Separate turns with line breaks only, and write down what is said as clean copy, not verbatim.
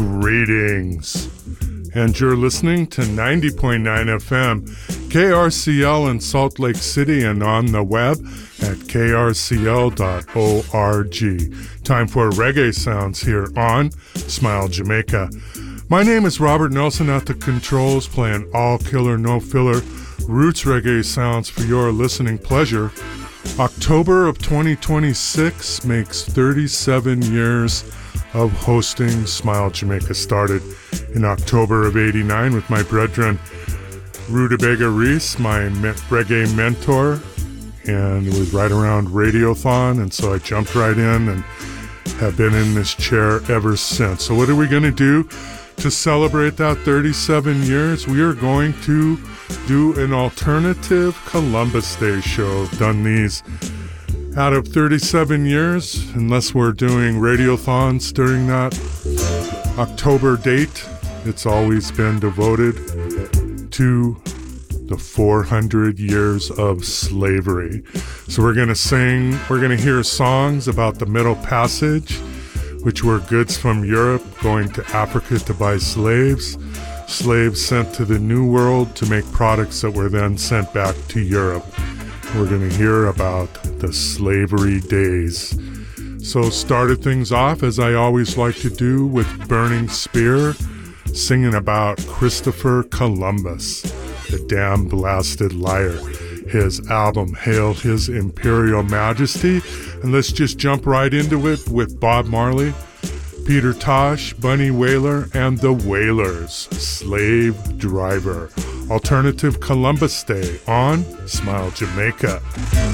Greetings. And you're listening to 90.9 FM, KRCL in Salt Lake City and on the web at krcl.org. Time for reggae sounds here on Smile Jamaica. My name is Robert Nelson at the controls, playing all killer, no filler, roots reggae sounds for your listening pleasure. October of 2026 makes 37 years of hosting Smile Jamaica. Started in October of 89 with my brethren Rutabaga Reese, my reggae mentor, and it was right around Radiothon, and so I jumped right in and have been in this chair ever since. So what are we going to do to celebrate that 37 years? We are going to do an alternative Columbus Day show. I've done these out of 37 years, unless we're doing radiothons during that October date. It's always been devoted to the 400 years of slavery. So we're going to hear songs about the Middle Passage, which were goods from Europe going to Africa to buy slaves sent to the New World to make products that were then sent back to Europe. We're going to hear about the slavery days. So started things off, as I always like to do, with Burning Spear, singing about Christopher Columbus, the damn blasted liar. His album, Hail His Imperial Majesty. And let's just jump right into it with Bob Marley, Peter Tosh, Bunny Wailer, and the Wailers, Slave Driver. Alternative Columbus Day on Smile Jamaica.